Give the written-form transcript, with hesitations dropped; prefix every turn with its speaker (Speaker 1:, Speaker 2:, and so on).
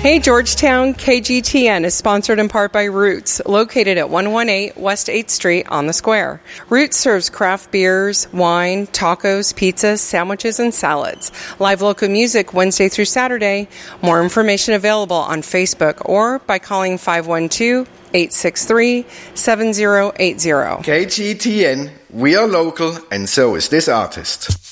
Speaker 1: Hey Georgetown, KGTN is sponsored in part by Roots, located at 118 West 8th Street on the Square. Roots serves craft beers, wine, tacos, pizzas, sandwiches, and salads. Live local music Wednesday through Saturday. More information available on Facebook or by calling 512-863-7080.
Speaker 2: KGTN, we are local and so is this artist.